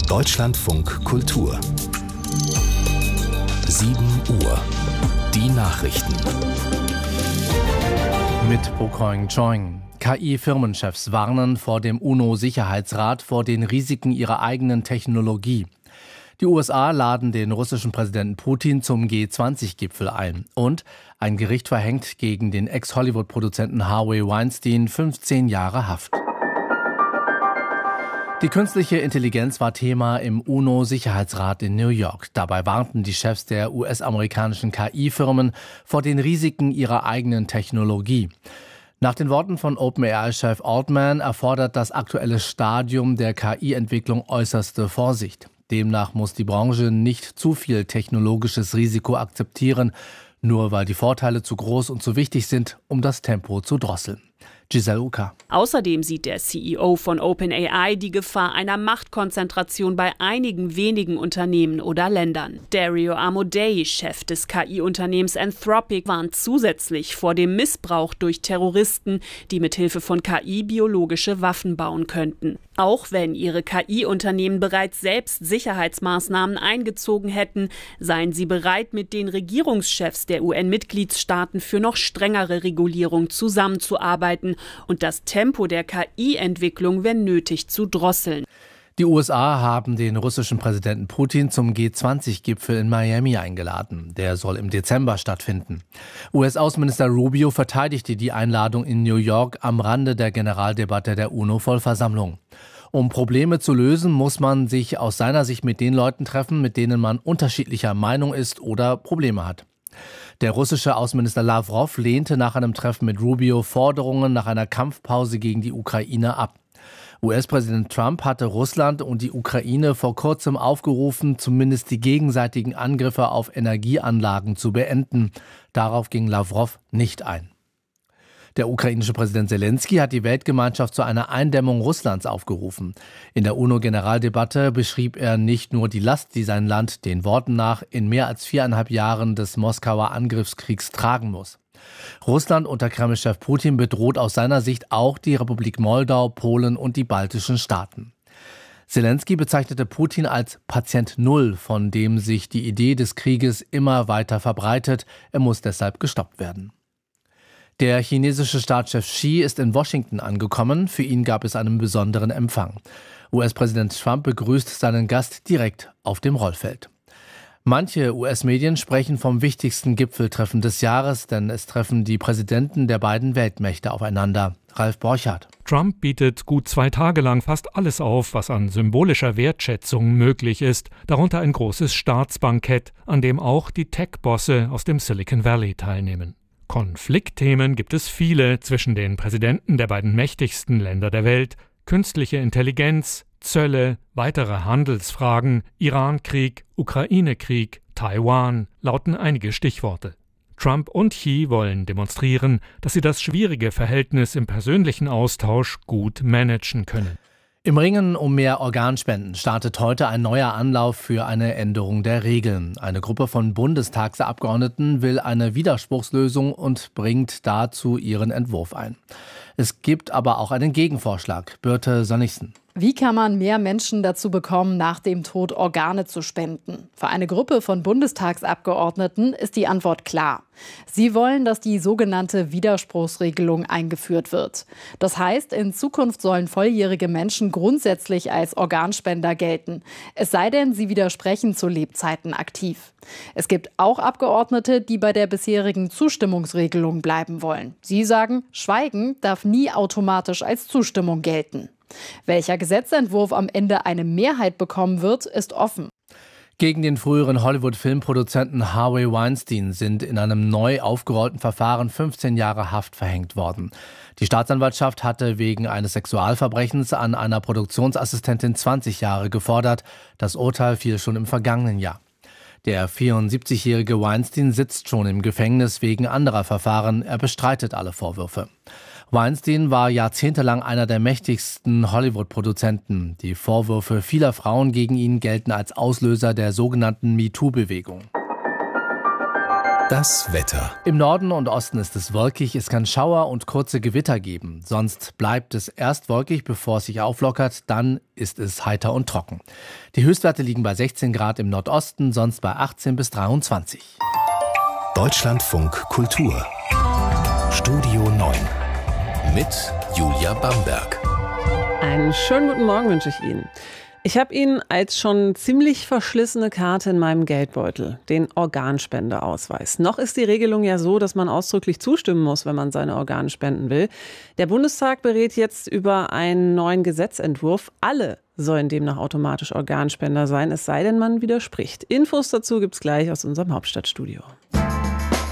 Deutschlandfunk Kultur 7 Uhr. Die Nachrichten. Mit Bokoing Choing. KI-Firmenchefs warnen vor dem UNO-Sicherheitsrat vor den Risiken ihrer eigenen Technologie. Die USA laden den russischen Präsidenten Putin zum G20-Gipfel ein. Und ein Gericht verhängt gegen den Ex-Hollywood-Produzenten Harvey Weinstein 15 Jahre Haft. Die künstliche Intelligenz war Thema im UNO-Sicherheitsrat in New York. Dabei warnten die Chefs der US-amerikanischen KI-Firmen vor den Risiken ihrer eigenen Technologie. Nach den Worten von OpenAI-Chef Altman erfordert das aktuelle Stadium der KI-Entwicklung äußerste Vorsicht. Demnach muss die Branche nicht zu viel technologisches Risiko akzeptieren, nur weil die Vorteile zu groß und zu wichtig sind, um das Tempo zu drosseln. Giselle Uka. Außerdem sieht der CEO von OpenAI die Gefahr einer Machtkonzentration bei einigen wenigen Unternehmen oder Ländern. Dario Amodei, Chef des KI-Unternehmens Anthropic, warnt zusätzlich vor dem Missbrauch durch Terroristen, die mithilfe von KI biologische Waffen bauen könnten. Auch wenn ihre KI-Unternehmen bereits selbst Sicherheitsmaßnahmen eingezogen hätten, seien sie bereit, mit den Regierungschefs der UN-Mitgliedstaaten für noch strengere Regulierung zusammenzuarbeiten und das Tempo der KI-Entwicklung, wenn nötig, zu drosseln. Die USA haben den russischen Präsidenten Putin zum G20-Gipfel in Miami eingeladen. Der soll im Dezember stattfinden. US-Außenminister Rubio verteidigte die Einladung in New York am Rande der Generaldebatte der UNO-Vollversammlung. Um Probleme zu lösen, muss man sich aus seiner Sicht mit den Leuten treffen, mit denen man unterschiedlicher Meinung ist oder Probleme hat. Der russische Außenminister Lavrov lehnte nach einem Treffen mit Rubio Forderungen nach einer Kampfpause gegen die Ukraine ab. US-Präsident Trump hatte Russland und die Ukraine vor kurzem aufgerufen, zumindest die gegenseitigen Angriffe auf Energieanlagen zu beenden. Darauf ging Lavrov nicht ein. Der ukrainische Präsident Selensky hat die Weltgemeinschaft zu einer Eindämmung Russlands aufgerufen. In der UNO-Generaldebatte beschrieb er nicht nur die Last, die sein Land den Worten nach in mehr als 4,5 Jahren des Moskauer Angriffskriegs tragen muss. Russland unter Kreml-Chef Putin bedroht aus seiner Sicht auch die Republik Moldau, Polen und die baltischen Staaten. Selensky bezeichnete Putin als Patient Null, von dem sich die Idee des Krieges immer weiter verbreitet. Er muss deshalb gestoppt werden. Der chinesische Staatschef Xi ist in Washington angekommen. Für ihn gab es einen besonderen Empfang. US-Präsident Trump begrüßt seinen Gast direkt auf dem Rollfeld. Manche US-Medien sprechen vom wichtigsten Gipfeltreffen des Jahres, denn es treffen die Präsidenten der beiden Weltmächte aufeinander. Ralf Borchardt. Trump bietet gut 2 Tage lang fast alles auf, was an symbolischer Wertschätzung möglich ist, darunter ein großes Staatsbankett, an dem auch die Tech-Bosse aus dem Silicon Valley teilnehmen. Konfliktthemen gibt es viele zwischen den Präsidenten der beiden mächtigsten Länder der Welt: künstliche Intelligenz, Zölle, weitere Handelsfragen, Irankrieg, Ukraine-Krieg, Taiwan lauten einige Stichworte. Trump und Xi wollen demonstrieren, dass sie das schwierige Verhältnis im persönlichen Austausch gut managen können. Im Ringen um mehr Organspenden startet heute ein neuer Anlauf für eine Änderung der Regeln. Eine Gruppe von Bundestagsabgeordneten will eine Widerspruchslösung und bringt dazu ihren Entwurf ein. Es gibt aber auch einen Gegenvorschlag. Birte Sönnigsen. Wie kann man mehr Menschen dazu bekommen, nach dem Tod Organe zu spenden? Für eine Gruppe von Bundestagsabgeordneten ist die Antwort klar. Sie wollen, dass die sogenannte Widerspruchsregelung eingeführt wird. Das heißt, in Zukunft sollen volljährige Menschen grundsätzlich als Organspender gelten. Es sei denn, sie widersprechen zu Lebzeiten aktiv. Es gibt auch Abgeordnete, die bei der bisherigen Zustimmungsregelung bleiben wollen. Sie sagen, Schweigen darf nie automatisch als Zustimmung gelten. Welcher Gesetzentwurf am Ende eine Mehrheit bekommen wird, ist offen. Gegen den früheren Hollywood-Filmproduzenten Harvey Weinstein sind in einem neu aufgerollten Verfahren 15 Jahre Haft verhängt worden. Die Staatsanwaltschaft hatte wegen eines Sexualverbrechens an einer Produktionsassistentin 20 Jahre gefordert. Das Urteil fiel schon im vergangenen Jahr. Der 74-jährige Weinstein sitzt schon im Gefängnis wegen anderer Verfahren. Er bestreitet alle Vorwürfe. Weinstein war jahrzehntelang einer der mächtigsten Hollywood-Produzenten. Die Vorwürfe vieler Frauen gegen ihn gelten als Auslöser der sogenannten MeToo-Bewegung. Das Wetter. Im Norden und Osten ist es wolkig, es kann Schauer und kurze Gewitter geben. Sonst bleibt es erst wolkig, bevor es sich auflockert, dann ist es heiter und trocken. Die Höchstwerte liegen bei 16 Grad im Nordosten, sonst bei 18 bis 23. Deutschlandfunk Kultur. Studio 9. Mit Julia Bamberg. Einen schönen guten Morgen wünsche ich Ihnen. Ich habe Ihnen als schon ziemlich verschlissene Karte in meinem Geldbeutel, den Organspendeausweis. Noch ist die Regelung ja so, dass man ausdrücklich zustimmen muss, wenn man seine Organe spenden will. Der Bundestag berät jetzt über einen neuen Gesetzentwurf. Alle sollen demnach automatisch Organspender sein, es sei denn, man widerspricht. Infos dazu gibt's gleich aus unserem Hauptstadtstudio.